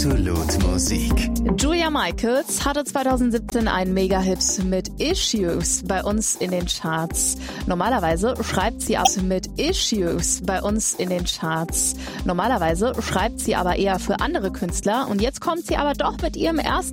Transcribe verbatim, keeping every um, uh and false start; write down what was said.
Absolut Musik. Julia Michaels hatte zweitausendsiebzehn einen Mega-Hit mit Issues bei uns in den Charts. Normalerweise schreibt sie auch mit Issues bei uns in den Charts. Normalerweise schreibt sie aber eher für andere Künstler und jetzt kommt sie aber doch mit ihrem ersten